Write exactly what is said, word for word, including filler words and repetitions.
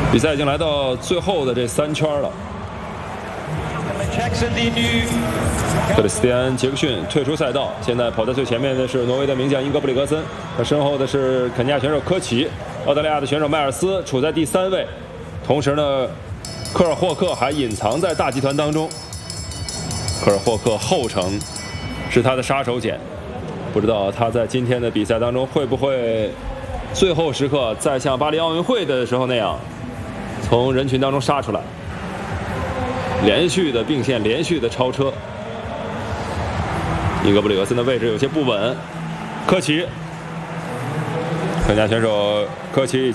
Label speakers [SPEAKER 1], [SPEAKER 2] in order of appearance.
[SPEAKER 1] 比赛已经来到最后的这三圈了。克里斯蒂安·杰克逊退出赛道，现在跑在最前面的是挪威的名将英格布里格森，他身后的是肯尼亚选手科奇，澳大利亚的选手迈尔斯处在第三位。同时呢，科尔霍克还隐藏在大集团当中。科尔霍克后程是他的杀手锏，不知道他在今天的比赛当中会不会最后时刻再像巴黎奥运会的时候那样，从人群当中杀出来，连续的并线，连续的超车。英格布里格森的位置有些不稳，科奇，肯尼亚选手科奇。